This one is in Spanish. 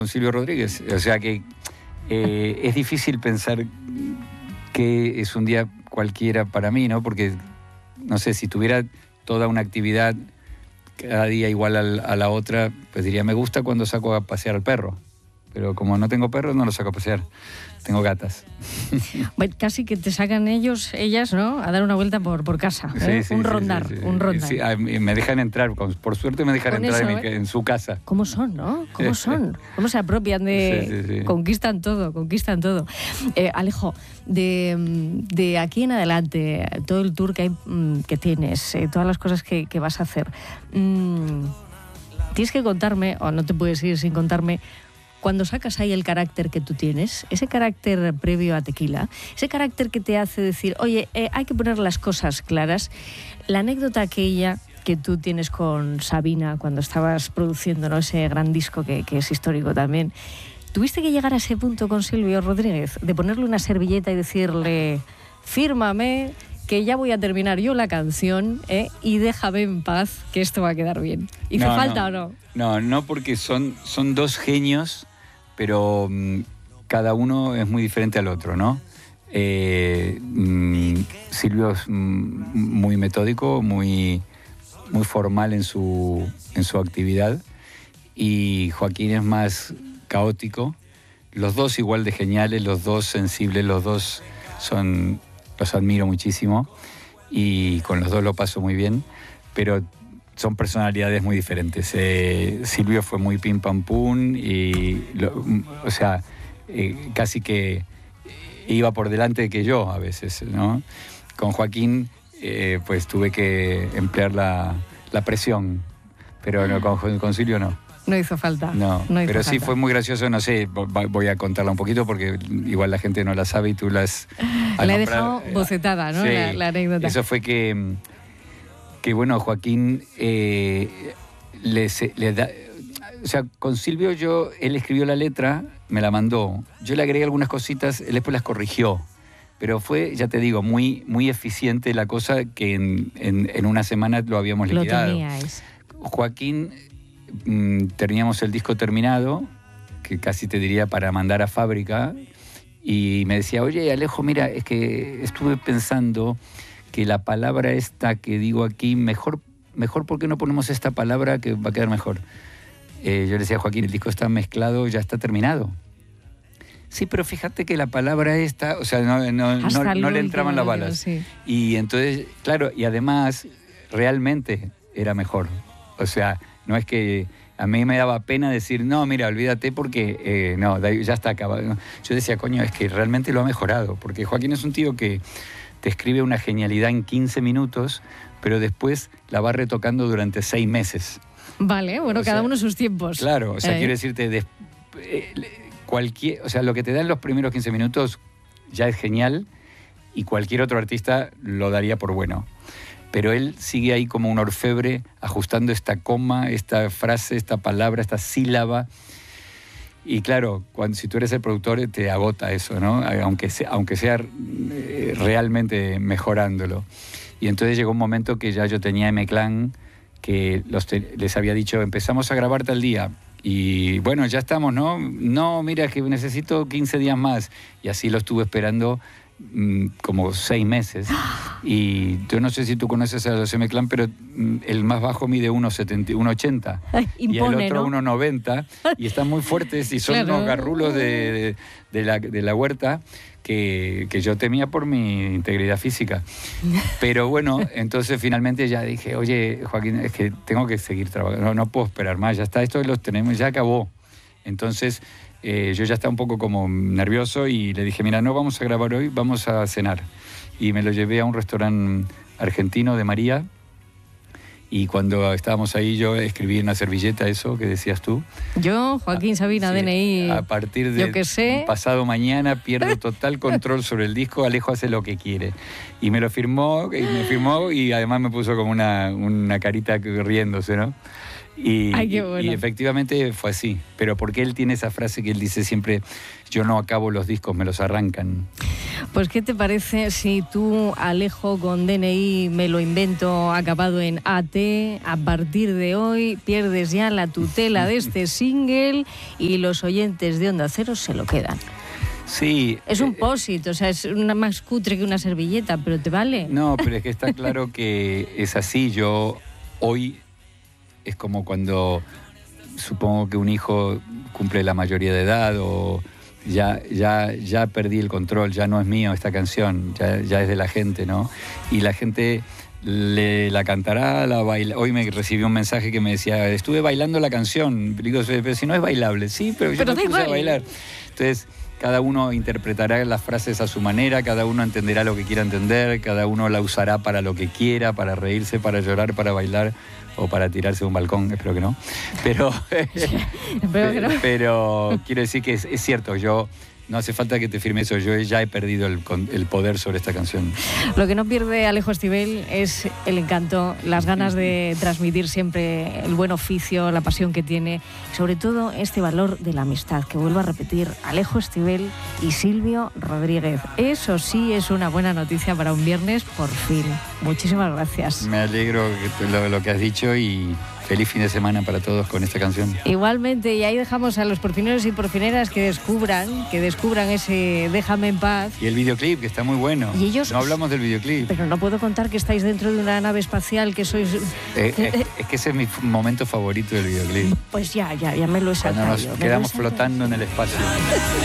con Silvio Rodríguez. O sea que es difícil pensar que es un día cualquiera para mí, ¿no? Porque, no sé, si tuviera toda una actividad cada día igual a la otra, pues diría, me gusta cuando saco a pasear al perro. Pero como no tengo perros, no los saco a pasear. Tengo gatas. Bueno, casi que te sacan ellas, ¿no? A dar una vuelta por casa. ¿Eh? Sí, un rondar. Sí, me dejan entrar, por suerte me dejan entrar en su casa. ¿Cómo son, no? ¿Cómo son? ¿Cómo se apropian de...? Sí. Conquistan todo. Alejo, de aquí en adelante, todo el tour que tienes, todas las cosas que vas a hacer, tienes que contarme, o no te puedes ir sin contarme, cuando sacas ahí el carácter que tú tienes, ese carácter previo a Tequila, ese carácter que te hace decir, oye, hay que poner las cosas claras. La anécdota aquella que tú tienes con Sabina cuando estabas produciendo, ¿no?, ese gran disco que es histórico también. ¿Tuviste que llegar a ese punto con Silvio Rodríguez, de ponerle una servilleta y decirle, fírmame, que ya voy a terminar yo la canción, y déjame en paz, que esto va a quedar bien? ¿Hizo falta o no? No, porque son dos genios, pero cada uno es muy diferente al otro, ¿no? Silvio es muy metódico, muy formal en su actividad, y Joaquín es más caótico. Los dos igual de geniales, los dos sensibles, los dos los admiro muchísimo, y con los dos lo paso muy bien, pero son personalidades muy diferentes. Silvio fue muy pim pam pum, y casi que iba por delante que yo a veces, ¿no? Con Joaquín pues tuve que emplear la presión, pero no, con Silvio no. No hizo falta. No, pero sí fue muy gracioso, no sé, voy a contarla un poquito porque igual la gente no la sabe y tú las... La he dejado bocetada, ¿no? Sí, la anécdota. Eso fue que bueno, Joaquín le da... O sea, con Silvio él escribió la letra, me la mandó, yo le agregué algunas cositas, él después las corrigió, pero fue, ya te digo, muy, muy eficiente la cosa, que en una semana lo habíamos liquidado. Lo teníais. Joaquín... teníamos el disco terminado, que casi te diría para mandar a fábrica, y me decía, oye, Alejo, mira, es que estuve pensando que la palabra esta que digo aquí, mejor ¿por qué no ponemos esta palabra que va a quedar mejor? Yo le decía a Joaquín, el disco está mezclado, ya está terminado. Sí, pero fíjate que la palabra esta, o sea, no le entraban las balas. Sí. Y entonces, claro, y además, realmente era mejor. O sea, no es que a mí me daba pena decir, no, mira, olvídate porque ya está acabado. Yo decía, coño, es que realmente lo ha mejorado, porque Joaquín es un tío que te escribe una genialidad en 15 minutos, pero después la va retocando durante 6 meses. Vale, bueno, cada uno sus tiempos. Claro, o sea, quiero decirte, lo que te da en los primeros 15 minutos ya es genial, y cualquier otro artista lo daría por bueno. Pero él sigue ahí como un orfebre, ajustando esta coma, esta frase, esta palabra, esta sílaba. Y claro, si tú eres el productor, te agota eso, ¿no? Aunque sea realmente mejorándolo. Y entonces llegó un momento que ya yo tenía M-Clan, que les había dicho, empezamos a grabar tal día. Y bueno, ya estamos, ¿no? No, mira, que necesito 15 días más. Y así lo estuve esperando como 6 meses. Y yo no sé si tú conoces a los M-Clan, pero el más bajo mide 1,80 y el otro, ¿no? 1,90, y están muy fuertes y son unos garrulos de la huerta que yo temía por mi integridad física. Pero bueno, entonces finalmente ya dije, oye, Joaquín, es que tengo que seguir trabajando, no puedo esperar más, ya está, esto los tenemos, ya acabó. Entonces yo ya estaba un poco como nervioso y le dije, mira, no vamos a grabar hoy, vamos a cenar. Y me lo llevé a un restaurante argentino de María, y cuando estábamos ahí yo escribí en una servilleta eso que decías tú. Yo, Joaquín Sabina, sí, DNI, a partir de pasado mañana pierdo total control sobre el disco, Alejo hace lo que quiere. Y me lo firmó, y además me puso como una carita riéndose, ¿no? Ay, qué bueno. Y efectivamente fue así. Pero porque él tiene esa frase que él dice siempre, yo no acabo los discos, me los arrancan. Pues, ¿qué te parece si tú, Alejo, con DNI me lo invento, acabado en AT, a partir de hoy pierdes ya la tutela de este single y los oyentes de Onda Cero se lo quedan? Sí. Es un post-it, o sea, es más cutre que una servilleta, pero ¿te vale? No, pero es que está claro que es así. Yo hoy es como cuando supongo que un hijo cumple la mayoría de edad o ya perdí el control, ya no es mío esta canción, ya es de la gente, ¿no? Y la gente la cantará, la baila. Hoy me recibí un mensaje que me decía, estuve bailando la canción. Digo, pero si no es bailable. Sí, pero yo me puse a bailar. Entonces, cada uno interpretará las frases a su manera, cada uno entenderá lo que quiera entender, cada uno la usará para lo que quiera, para reírse, para llorar, para bailar o para tirarse de un balcón, espero que no. Pero, pero quiero decir que es cierto, yo no hace falta que te firme eso, yo ya he perdido el poder sobre esta canción. Lo que no pierde Alejo Stivel es el encanto, las ganas de transmitir siempre el buen oficio, la pasión que tiene, sobre todo este valor de la amistad, que vuelvo a repetir, Alejo Stivel y Silvio Rodríguez. Eso sí es una buena noticia para un viernes, por fin. Muchísimas gracias. Me alegro lo que has dicho y feliz fin de semana para todos con esta canción. Igualmente, y ahí dejamos a los porfineros y porfineras que descubran ese Déjame en paz. Y el videoclip, que está muy bueno. Y ellos, no hablamos del videoclip. Pero no puedo contar que estáis dentro de una nave espacial, que sois... Es que ese es mi momento favorito del videoclip. Pues ya me lo he saltado. Cuando nos quedamos flotando en el espacio.